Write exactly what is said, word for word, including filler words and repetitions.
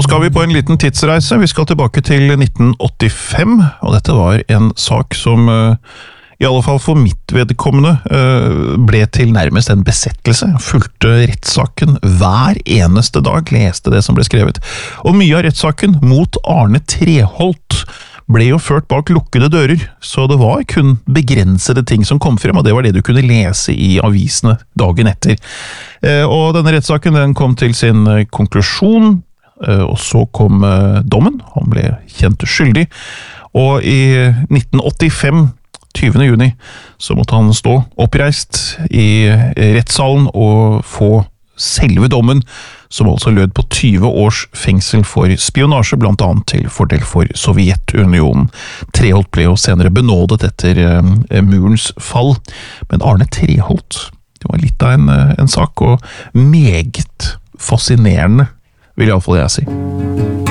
skal vi på en liten tidsreise. Vi skal tilbake til nitten åttifem, og dette var en sak som i alle fall for mitt vedkommende ble til nærmest en besettelse. Jeg fulgte rettssaken hver eneste dag, leste det som ble skrevet. Og mye av rettssaken mot Arne Treholt ble jo ført bak lukkede dører, så det var kun begrensede ting som kom frem, og det var det du kunne lese i avisene dagen etter. Og denne rettssaken den kom til sin konklusjon, og så kom dommen. Han ble kjent skyldig, og i nitten åttifem, tyvende juni, så måtte han stå oppreist i rettssalen og få selve dommen, som altså lød på tyve års fengsel for spionasje, blant annet til fordel for Sovjetunionen. Treholt ble jo senere benådet etter eh, murens fall, men Arne Treholt, det var litt av en, en sak, og meget fascinerende, vil i alle fall jeg si.